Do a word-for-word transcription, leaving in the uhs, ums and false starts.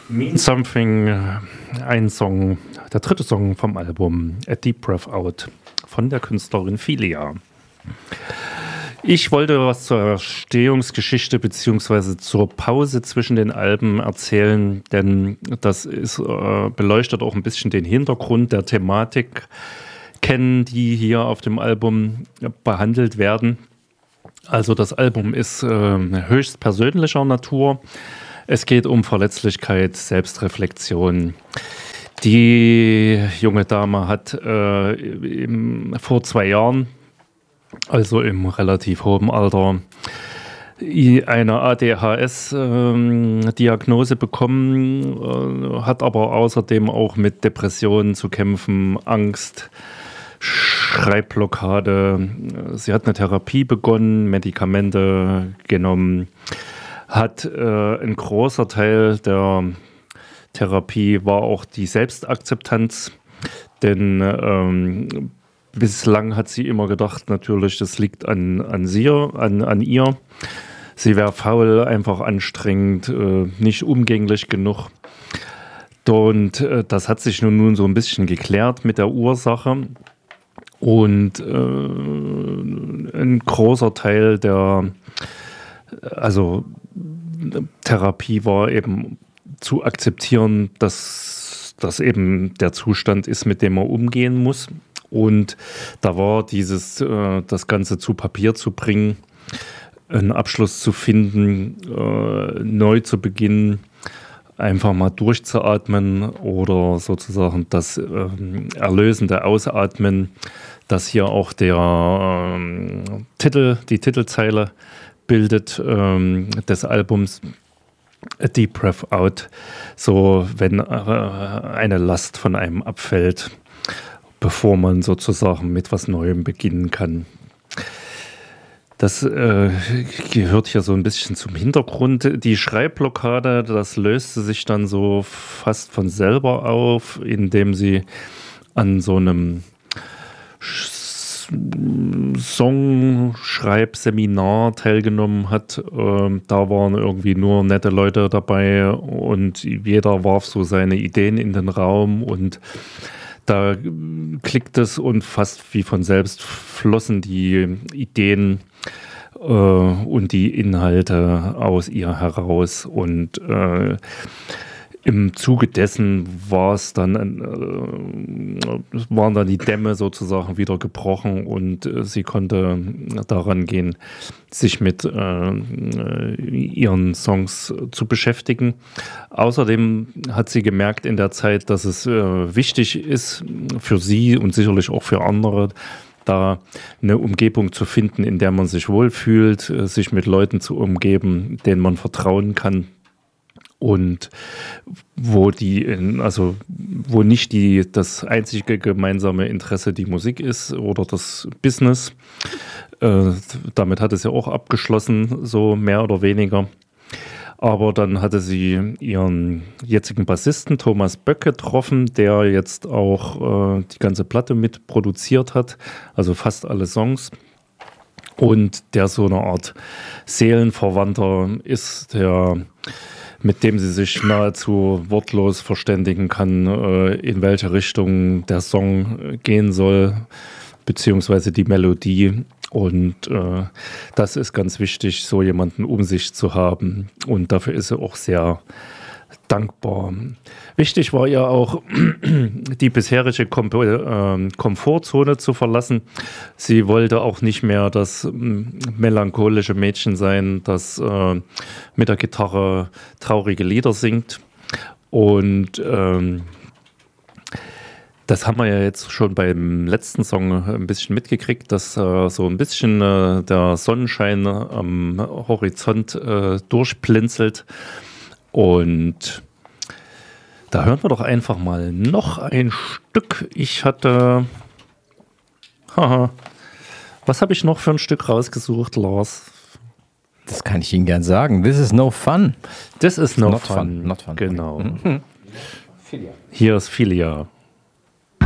Mean Something, ein Song, der dritte Song vom Album A Deep Breath Out von der Künstlerin Philia. Ich wollte was zur Entstehungsgeschichte beziehungsweise zur Pause zwischen den Alben erzählen, denn das ist, äh, beleuchtet auch ein bisschen den Hintergrund der Thematik kennen, die hier auf dem Album behandelt werden. Also das Album ist äh, höchst persönlicher Natur. Es geht um Verletzlichkeit, Selbstreflexion. Die junge Dame hat äh, im, vor zwei Jahren, also im relativ hohen Alter, eine A D H S-Diagnose ähm, bekommen, äh, hat aber außerdem auch mit Depressionen zu kämpfen, Angst, Schreibblockade. Sie hat eine Therapie begonnen, Medikamente genommen. Hat äh, ein großer Teil der Therapie war auch die Selbstakzeptanz, denn ähm, bislang hat sie immer gedacht, natürlich, das liegt an, an, sie, an, an ihr. Sie wäre faul, einfach anstrengend, äh, nicht umgänglich genug. Und äh, das hat sich nun, nun so ein bisschen geklärt mit der Ursache. Und äh, ein großer Teil der also Therapie war eben zu akzeptieren, dass das eben der Zustand ist, mit dem man umgehen muss. Und da war dieses, äh, das Ganze zu Papier zu bringen, einen Abschluss zu finden, äh, neu zu beginnen, einfach mal durchzuatmen oder sozusagen das äh, erlösende Ausatmen, das hier auch der äh, Titel, die Titelzeile bildet ähm, des Albums A Deep Breath Out, so wenn äh, eine Last von einem abfällt, bevor man sozusagen mit was Neuem beginnen kann. Das äh, gehört hier so ein bisschen zum Hintergrund. Die Schreibblockade, das löste sich dann so fast von selber auf, indem sie an so einem Songschreibseminar teilgenommen hat. Ähm, da waren irgendwie nur nette Leute dabei und jeder warf so seine Ideen in den Raum und da klickt es und fast wie von selbst flossen die Ideen äh, und die Inhalte aus ihr heraus und äh, im Zuge dessen war es dann, äh, waren dann die Dämme sozusagen wieder gebrochen und äh, sie konnte daran gehen, sich mit äh, ihren Songs zu beschäftigen. Außerdem hat sie gemerkt in der Zeit, dass es äh, wichtig ist für sie und sicherlich auch für andere, da eine Umgebung zu finden, in der man sich wohlfühlt, äh, sich mit Leuten zu umgeben, denen man vertrauen kann. Und wo die, also wo nicht die, das einzige gemeinsame Interesse die Musik ist oder das Business. Äh, damit hat es ja auch abgeschlossen, so mehr oder weniger. Aber dann hatte sie ihren jetzigen Bassisten Thomas Böck getroffen, der jetzt auch äh, die ganze Platte mit produziert hat, also fast alle Songs. Und der so eine Art Seelenverwandter ist, der mit dem sie sich nahezu wortlos verständigen kann, in welche Richtung der Song gehen soll, beziehungsweise die Melodie. Und äh, das ist ganz wichtig, so jemanden um sich zu haben. Und dafür ist sie auch sehr dankbar. Wichtig war ihr auch, die bisherige Kom- äh, Komfortzone zu verlassen. Sie wollte auch nicht mehr das äh, melancholische Mädchen sein, das äh, mit der Gitarre traurige Lieder singt. Und ähm, das haben wir ja jetzt schon beim letzten Song ein bisschen mitgekriegt, dass äh, so ein bisschen äh, der Sonnenschein am Horizont äh, durchblinzelt. Und da hören wir doch einfach mal noch ein Stück. Ich hatte, haha, was habe ich noch für ein Stück rausgesucht, Lars? Das kann ich Ihnen gern sagen. This is no fun. This is no not fun. fun. Not fun. Genau. Mhm. Hier ist Philia.